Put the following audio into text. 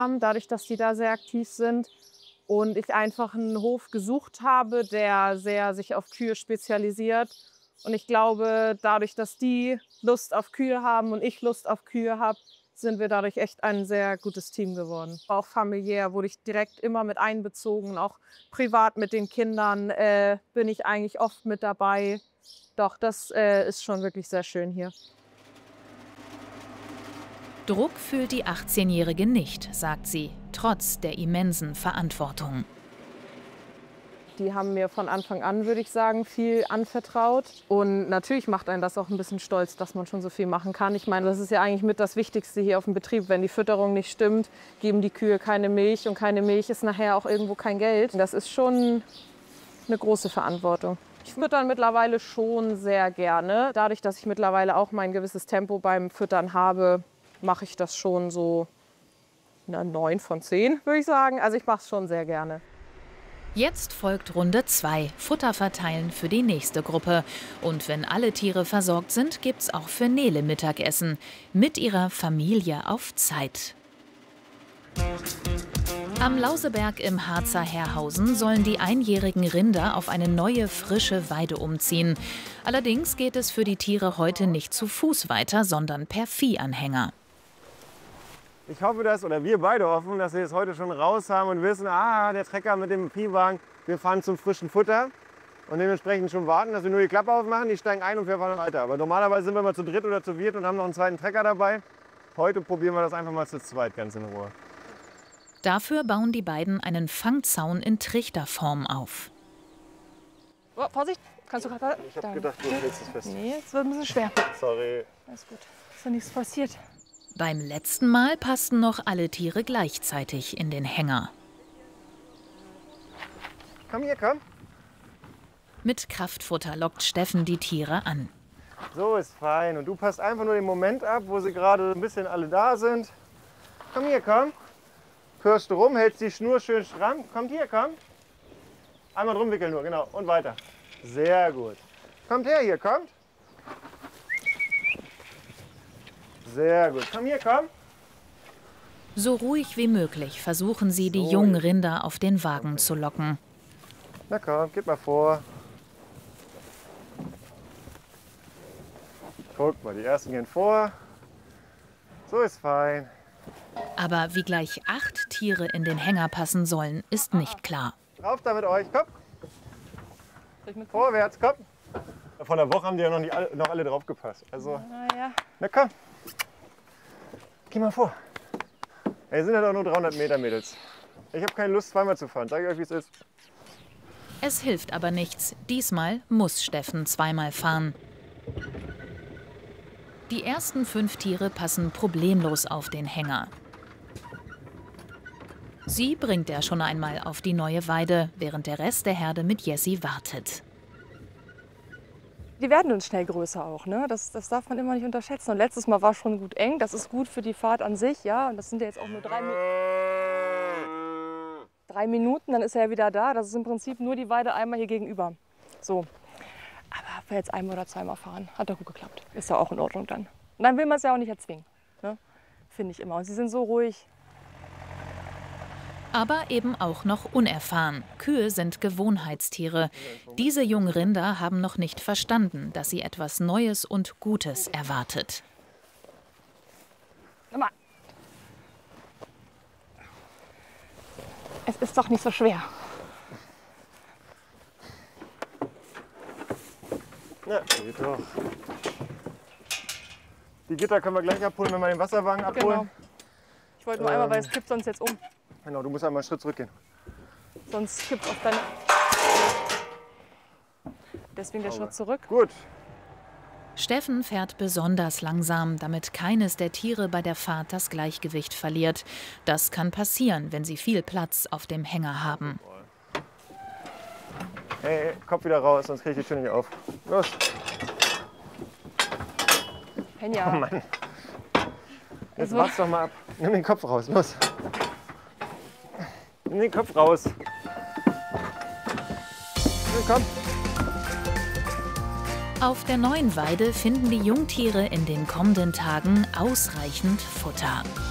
dadurch, dass die da sehr aktiv sind. Und ich einfach einen Hof gesucht habe, der sehr sich auf Kühe spezialisiert. Und ich glaube, dadurch, dass die Lust auf Kühe haben und ich Lust auf Kühe habe, sind wir dadurch echt ein sehr gutes Team geworden. Auch familiär wurde ich direkt immer mit einbezogen, auch privat mit den Kindern bin ich eigentlich oft mit dabei. Doch, das ist schon wirklich sehr schön hier. Druck fühlt die 18-Jährige nicht, sagt sie, trotz der immensen Verantwortung. Die haben mir von Anfang an, würde ich sagen, viel anvertraut. Und natürlich macht einen das auch ein bisschen stolz, dass man schon so viel machen kann. Ich meine, das ist ja eigentlich mit das Wichtigste hier auf dem Betrieb. Wenn die Fütterung nicht stimmt, geben die Kühe keine Milch. Und keine Milch ist nachher auch irgendwo kein Geld. Das ist schon eine große Verantwortung. Ich fütter mittlerweile schon sehr gerne. Dadurch, dass ich mittlerweile auch mein gewisses Tempo beim Füttern habe, mache ich das schon so eine 9 von 10, würde ich sagen. Also ich mache es schon sehr gerne. Jetzt folgt Runde 2, Futter verteilen für die nächste Gruppe. Und wenn alle Tiere versorgt sind, gibt's auch für Nele Mittagessen. Mit ihrer Familie auf Zeit. Am Lauseberg im Harzer Herrhausen sollen die einjährigen Rinder auf eine neue, frische Weide umziehen. Allerdings geht es für die Tiere heute nicht zu Fuß weiter, sondern per Viehanhänger. Ich hoffe, oder wir beide hoffen, dass wir es heute schon raus haben und wissen, der Trecker mit dem Viehwagen, wir fahren zum frischen Futter. Und dementsprechend schon warten, dass wir nur die Klappe aufmachen, die steigen ein und wir fahren weiter. Aber normalerweise sind wir mal zu dritt oder zu viert und haben noch einen zweiten Trecker dabei. Heute probieren wir das einfach mal zu zweit ganz in Ruhe. Dafür bauen die beiden einen Fangzaun in Trichterform auf. Oh, Vorsicht, kannst du gerade... Ich habe gedacht, du hältst es fest. Nee, es wird ein bisschen schwer. Sorry. Alles gut, ist ja nichts passiert. Beim letzten Mal passten noch alle Tiere gleichzeitig in den Hänger. Komm hier, komm. Mit Kraftfutter lockt Steffen die Tiere an. So ist fein. Und du passt einfach nur den Moment ab, wo sie gerade ein bisschen alle da sind. Komm hier, komm. Pirschst du rum, hältst die Schnur schön stramm. Kommt hier, komm. Einmal drum wickeln nur, genau. Und weiter. Sehr gut. Kommt her hier, kommt. Sehr gut. Komm hier, komm. So ruhig wie möglich versuchen sie, die jungen Rinder auf den Wagen zu locken. Na komm, gib mal vor. Guck mal, die ersten gehen vor. So ist fein. Aber wie gleich 8 Tiere in den Hänger passen sollen, ist nicht klar. Rauf da mit euch, komm. Vorwärts, komm. Von der Woche haben die ja noch alle drauf gepasst. Also, na komm. Geh mal vor. Ey, sind ja doch nur 300 Meter, Mädels. Ich habe keine Lust, zweimal zu fahren. Sag ich euch, wie es ist. Es hilft aber nichts. Diesmal muss Steffen zweimal fahren. Die ersten 5 Tiere passen problemlos auf den Hänger. Sie bringt er schon einmal auf die neue Weide, während der Rest der Herde mit Jessie wartet. Die werden uns schnell größer auch, ne? Das darf man immer nicht unterschätzen. Und letztes Mal war schon gut eng, das ist gut für die Fahrt an sich, ja. Und das sind ja jetzt auch nur 3 Minuten, dann ist er ja wieder da. Das ist im Prinzip nur die Weide einmal hier gegenüber. So. Aber wir jetzt einmal oder zweimal fahren, hat doch gut geklappt. Ist ja auch in Ordnung dann. Und dann will man es ja auch nicht erzwingen, ne? Finde ich immer. Und sie sind so ruhig. Aber eben auch noch unerfahren. Kühe sind Gewohnheitstiere. Diese jungen Rinder haben noch nicht verstanden, dass sie etwas Neues und Gutes erwartet. Mal. Es ist doch nicht so schwer. Ja, geht doch. Die Gitter können wir gleich abholen, wenn wir den Wasserwagen abholen. Genau. Ich wollte nur einmal, weil es kippt sonst jetzt um. Genau, du musst einmal einen Schritt zurückgehen. Sonst kippt es auf deine... Deswegen der Schritt zurück. Gut. Steffen fährt besonders langsam, damit keines der Tiere bei der Fahrt das Gleichgewicht verliert. Das kann passieren, wenn sie viel Platz auf dem Hänger haben. Hey, Kopf wieder raus, sonst kriege ich die Tür nicht auf. Los. Henja. Oh Mann. Jetzt wachs doch mal ab. Nimm den Kopf raus, los. Nimm den Kopf raus. Komm. Auf der neuen Weide finden die Jungtiere in den kommenden Tagen ausreichend Futter.